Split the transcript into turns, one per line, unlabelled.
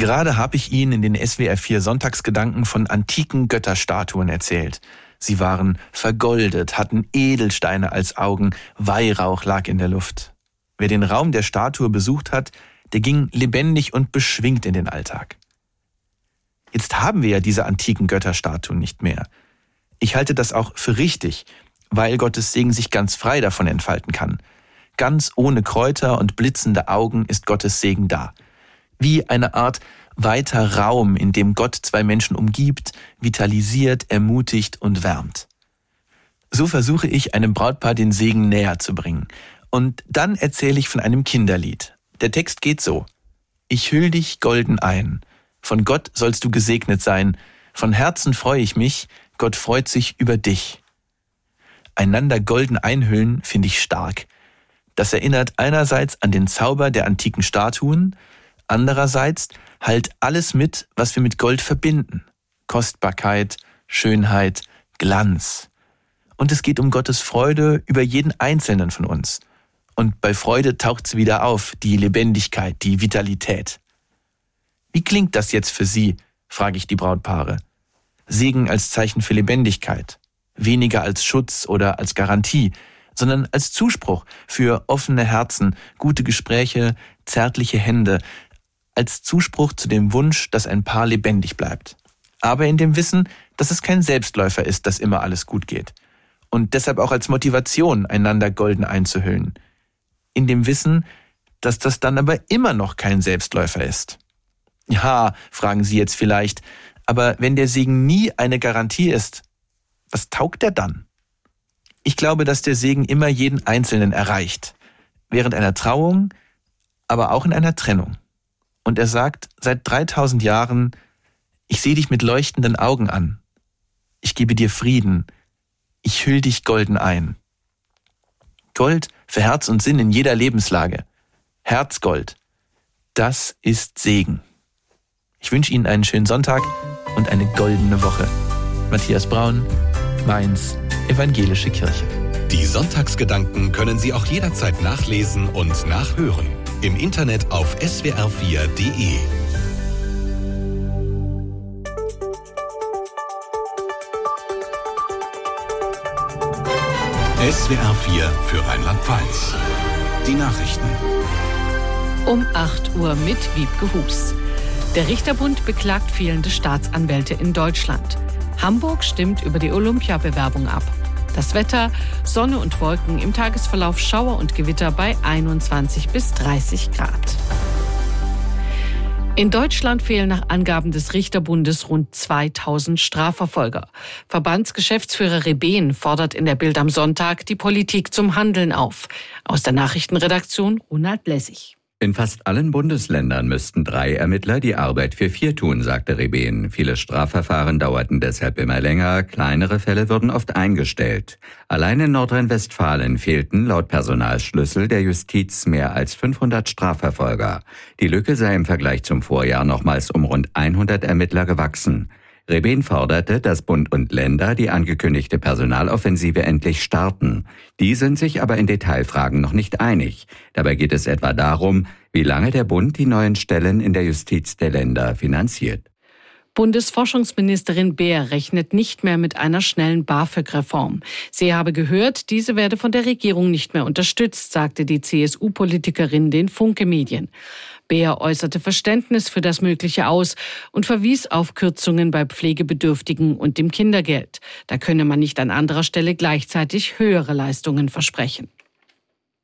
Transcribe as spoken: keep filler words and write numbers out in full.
Gerade habe ich Ihnen in den S W R vier Sonntagsgedanken von antiken Götterstatuen erzählt. Sie waren vergoldet, hatten Edelsteine als Augen, Weihrauch lag in der Luft. Wer den Raum der Statue besucht hat, der ging lebendig und beschwingt in den Alltag. Jetzt haben wir ja diese antiken Götterstatuen nicht mehr. Ich halte das auch für richtig, weil Gottes Segen sich ganz frei davon entfalten kann. Ganz ohne Kräuter und blitzende Augen ist Gottes Segen da. Wie eine Art weiter Raum, in dem Gott zwei Menschen umgibt, vitalisiert, ermutigt und wärmt. So versuche ich, einem Brautpaar den Segen näher zu bringen. Und dann erzähle ich von einem Kinderlied. Der Text geht so: Ich hüll dich golden ein. Von Gott sollst du gesegnet sein. Von Herzen freue ich mich. Gott freut sich über dich. Einander golden einhüllen finde ich stark. Das erinnert einerseits an den Zauber der antiken Statuen, andererseits halt alles mit, was wir mit Gold verbinden. Kostbarkeit, Schönheit, Glanz. Und es geht um Gottes Freude über jeden Einzelnen von uns. Und bei Freude taucht sie wieder auf, die Lebendigkeit, die Vitalität. Wie klingt das jetzt für Sie, frage ich die Brautpaare. Segen als Zeichen für Lebendigkeit, weniger als Schutz oder als Garantie, sondern als Zuspruch für offene Herzen, gute Gespräche, zärtliche Hände, als Zuspruch zu dem Wunsch, dass ein Paar lebendig bleibt. Aber in dem Wissen, dass es kein Selbstläufer ist, dass immer alles gut geht. Und deshalb auch als Motivation, einander golden einzuhüllen. In dem Wissen, dass das dann aber immer noch kein Selbstläufer ist. Ja, fragen Sie jetzt vielleicht, aber wenn der Segen nie eine Garantie ist, was taugt er dann? Ich glaube, dass der Segen immer jeden Einzelnen erreicht. Während einer Trauung, aber auch in einer Trennung. Und er sagt seit dreitausend Jahren, ich sehe dich mit leuchtenden Augen an. Ich gebe dir Frieden. Ich hüll dich golden ein. Gold für Herz und Sinn in jeder Lebenslage. Herzgold. Das ist Segen. Ich wünsche Ihnen einen schönen Sonntag und eine goldene Woche. Matthias Braun, Mainz, Evangelische Kirche.
Die Sonntagsgedanken können Sie auch jederzeit nachlesen und nachhören. Im Internet auf s w r vier punkt d e. S W R vier für Rheinland-Pfalz. Die Nachrichten.
Um acht Uhr mit Wiebke Hus. Der Richterbund beklagt fehlende Staatsanwälte in Deutschland. Hamburg stimmt über die Olympiabewerbung ab. Das Wetter, Sonne und Wolken, im Tagesverlauf Schauer und Gewitter bei einundzwanzig bis dreißig Grad. In Deutschland fehlen nach Angaben des Richterbundes rund zweitausend Strafverfolger. Verbandsgeschäftsführer Rebeen fordert in der Bild am Sonntag die Politik zum Handeln auf. Aus der Nachrichtenredaktion Ronald Lessig.
In fast allen Bundesländern müssten drei Ermittler die Arbeit für vier tun, sagte Rebeen. Viele Strafverfahren dauerten deshalb immer länger, kleinere Fälle wurden oft eingestellt. Allein in Nordrhein-Westfalen fehlten laut Personalschlüssel der Justiz mehr als fünfhundert Strafverfolger. Die Lücke sei im Vergleich zum Vorjahr nochmals um rund hundert Ermittler gewachsen. Rebeen forderte, dass Bund und Länder die angekündigte Personaloffensive endlich starten. Die sind sich aber in Detailfragen noch nicht einig. Dabei geht es etwa darum, wie lange der Bund die neuen Stellen in der Justiz der Länder finanziert.
Bundesforschungsministerin Beer rechnet nicht mehr mit einer schnellen BAföG-Reform. Sie habe gehört, diese werde von der Regierung nicht mehr unterstützt, sagte die C S U-Politikerin den Funke Medien. Beer äußerte Verständnis für das Mögliche aus und verwies auf Kürzungen bei Pflegebedürftigen und dem Kindergeld. Da könne man nicht an anderer Stelle gleichzeitig höhere Leistungen versprechen.